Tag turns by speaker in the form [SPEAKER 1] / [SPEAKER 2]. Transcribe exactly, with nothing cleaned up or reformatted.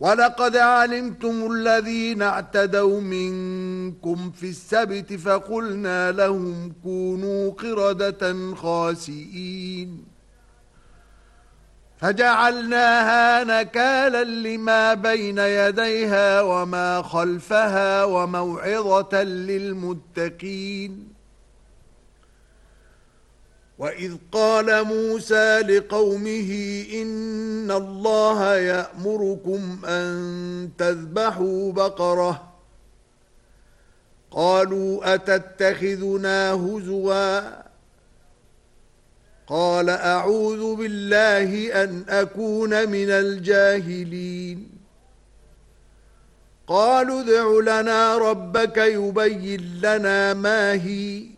[SPEAKER 1] ولقد علمتم الذين اعتدوا منكم في السبت فقلنا لهم كونوا قردة خاسئين فجعلناها نكالا لما بين يديها وما خلفها وموعظة للمتقين. وَإِذْ قَالَ مُوسَى لِقَوْمِهِ إِنَّ اللَّهَ يَأْمُرُكُمْ أَن تَذْبَحُوا بَقَرَةً قَالُوا أَتَتَّخِذُنَا هُزُوًا قَالَ أَعُوذُ بِاللَّهِ أَنْ أَكُونَ مِنَ الْجَاهِلِينَ قَالُوا ادْعُ لَنَا رَبَّكَ يُبَيِّنْ لَنَا مَا هِيَ